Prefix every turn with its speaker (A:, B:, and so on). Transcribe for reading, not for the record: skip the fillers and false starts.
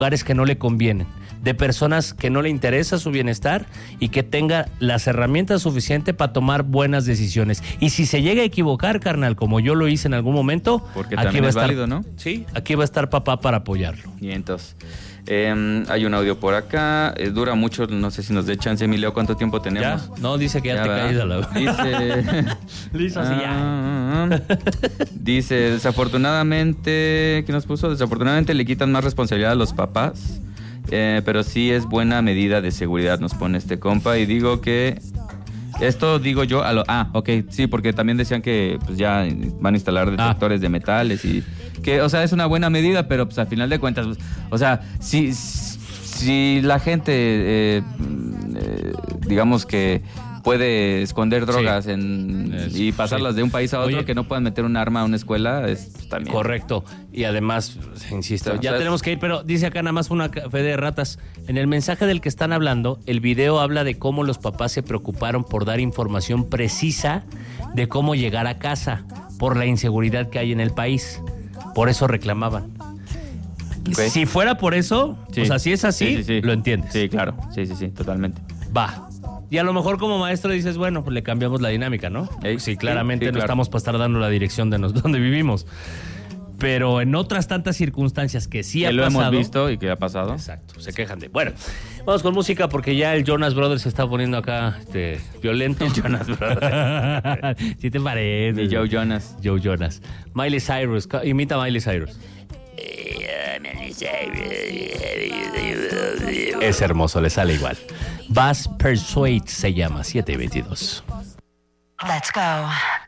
A: lugares que no le convienen, de personas que no le interesa su bienestar y que tenga las herramientas suficientes para tomar buenas decisiones. Y si se llega a equivocar, carnal, como yo lo hice en algún momento,
B: porque
A: aquí
B: también
A: va a
B: es
A: estar,
B: válido, ¿no?
A: Sí, aquí va a estar papá para apoyarlo.
B: Y entonces, hay un audio por acá, dura mucho, no sé si nos dé chance, Emilio, ¿cuánto tiempo tenemos?
A: ¿Ya? No, dice que ya te
B: ¿verdad?
A: caes a la...
B: Dice...
A: Listo, así ya.
B: Dice, desafortunadamente, ¿qué nos puso? Desafortunadamente le quitan más responsabilidad a los papás, pero sí es buena medida de seguridad, nos pone este compa, y digo que... Esto digo yo ok, sí, porque también decían que pues ya van a instalar detectores de metales y que, o sea, es una buena medida, pero pues al final de cuentas, pues, o sea, si la gente, digamos que puede esconder drogas y pasarlas de un país a otro,
A: Oye,
B: que no puedan meter un arma a una escuela, es pues, también.
A: Correcto. Y además, insisto,
B: O sea,
A: ya tenemos que ir, pero dice acá nada más una fe de ratas. En el mensaje del que están hablando, el video habla de cómo los papás se preocuparon por dar información precisa de cómo llegar a casa, por la inseguridad que hay en el país. Por eso reclamaban.
B: Okay.
A: Si fuera por eso,
B: Sí.
A: o sea, si es así,
B: Sí.
A: lo entiendes.
B: Sí, claro, sí, totalmente.
A: Va. Y a lo mejor como maestro dices, bueno, pues le cambiamos la dinámica, ¿no? Sí, claramente no
B: claro.
A: estamos para estar dando la dirección de donde vivimos. Pero en otras tantas circunstancias que sí ha
B: lo
A: pasado...
B: hemos visto y que ha pasado.
A: Exacto, se quejan de... Bueno, vamos con música porque ya el Jonas Brothers se está poniendo acá violento.
B: El Jonas Brothers.
A: ¿Sí te parece?
B: Y Joe Jonas.
A: Joe Jonas. Miley Cyrus, imita a Miley Cyrus. Es hermoso, le sale igual. Bass Persuade se llama, 7:22.
C: Let's go.